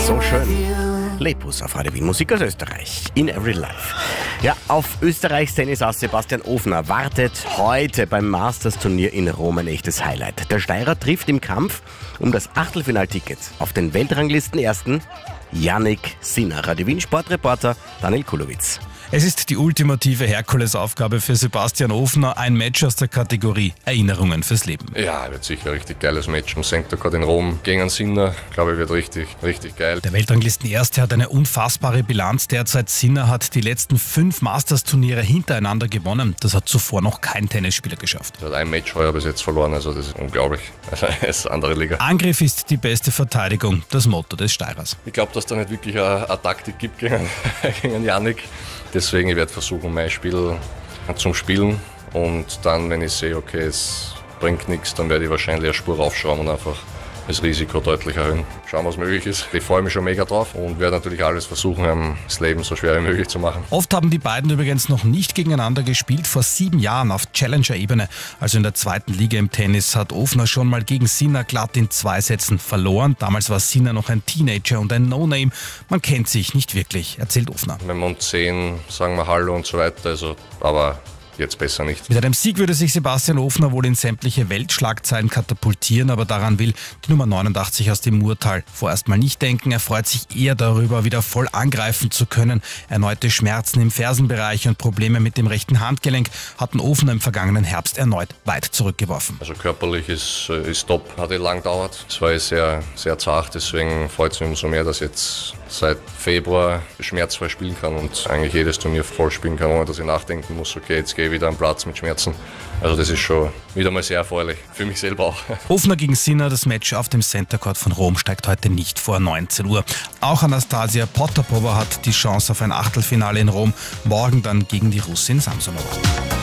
So schön. Lepus auf Radio Wien, Musik aus Österreich, in Every Life. Ja, auf Österreichs Tennisass Sebastian Ofner wartet heute beim Masters-Turnier in Rom ein echtes Highlight. Der Steirer trifft im Kampf um das Achtelfinalticket auf den Weltranglisten-Ersten Jannik Sinner. Radio Wien Sportreporter Daniel Kulowitz. Es ist die ultimative Herkulesaufgabe für Sebastian Ofner, ein Match aus der Kategorie Erinnerungen fürs Leben. Ja, wird sicher ein richtig geiles Match. Am Senktag in Rom gegen einen Sinner, glaube ich, wird richtig geil. Der Weltranglisten-Erste hat eine unfassbare Bilanz derzeit. Sinner hat die letzten 5 Masters-Turniere hintereinander gewonnen. Das hat zuvor noch kein Tennisspieler geschafft. Er hat ein Match heuer bis jetzt verloren, also das ist unglaublich. Also es ist eine andere Liga. Angriff ist die beste Verteidigung, das Motto des Steirers. Ich glaube, dass da nicht wirklich eine Taktik gibt gegen Jannik. Deswegen, ich werde versuchen, mein Spiel zum Spielen, und dann, wenn ich sehe, okay, es bringt nichts, dann werde ich wahrscheinlich eine Spur raufschrauben und einfach das Risiko deutlich erhöhen. Schauen, was möglich ist. Ich freue mich schon mega drauf und werde natürlich alles versuchen, das Leben so schwer wie möglich zu machen. Oft haben die beiden übrigens noch nicht gegeneinander gespielt. Vor 7 Jahren auf Challenger-Ebene, also in der 2. Liga im Tennis, hat Ofner schon mal gegen Sinner glatt in 2 Sätzen verloren. Damals war Sinner noch ein Teenager und ein No-Name. Man kennt sich nicht wirklich, erzählt Ofner. Wenn wir uns sehen, sagen wir Hallo und so weiter, also, aber jetzt besser nicht. Mit einem Sieg würde sich Sebastian Ofner wohl in sämtliche Weltschlagzeilen katapultieren, aber daran will die Nummer 89 aus dem Murtal vorerst mal nicht denken. Er freut sich eher darüber, wieder voll angreifen zu können. Erneute Schmerzen im Fersenbereich und Probleme mit dem rechten Handgelenk hatten Ofner im vergangenen Herbst erneut weit zurückgeworfen. Also körperlich ist top, hat lang gedauert. Es war sehr, sehr zart, deswegen freut es mich umso mehr, dass jetzt seit Februar schmerzfrei spielen kann und eigentlich jedes Turnier voll spielen kann, ohne dass ich nachdenken muss, okay, jetzt gehe ich wieder am Platz mit Schmerzen. Also das ist schon wieder mal sehr erfreulich, für mich selber auch. Ofner gegen Sinner, das Match auf dem Center Court von Rom steigt heute nicht vor 19 Uhr. Auch Anastasia Potapova hat die Chance auf ein Achtelfinale in Rom, morgen dann gegen die Russin Samsonova.